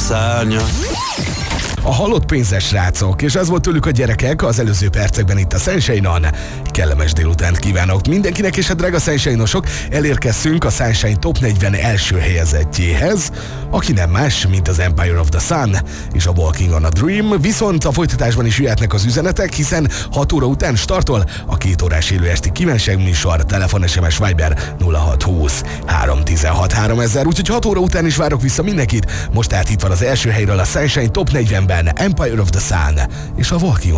szárnya. A halott pénzes srácok, és ez volt tőlük a gyerekek az előző percekben itt a Sunshine-on. Kellemes délutánt kívánok mindenkinek, és a drága Sunshine-osok, elérkeztünk a Sunshine Top 40 első helyezettjéhez, aki nem más, mint az Empire of the Sun és a Walking on a Dream, viszont a folytatásban is jöhetnek az üzenetek, hiszen 6 óra után startol a 2 órás élő esti kívánságműsor, telefon, SMS, Viber 0620 316 3000, úgyhogy 6 óra után is várok vissza mindenkit. Most tehát itt van az első helyről a Sunshine Top 40-ben Empire of the Sun és a Walking on